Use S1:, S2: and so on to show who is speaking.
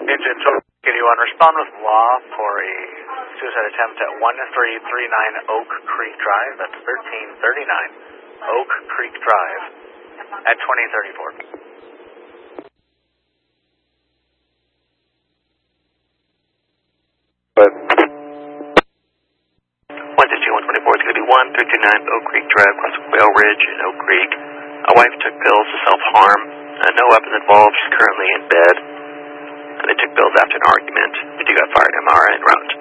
S1: Agent can you respond with law for a suicide attempt at 1339 Oak Creek Drive? That's 1339 Oak Creek Drive at 2034.
S2: But
S3: 124, it's going to be 1339 Oak Creek Drive, across Whale Ridge in Oak Creek. My wife took pills to self-harm. No weapons involved. She's currently in bed. And they took pills after an argument. We do got fired MRI en route.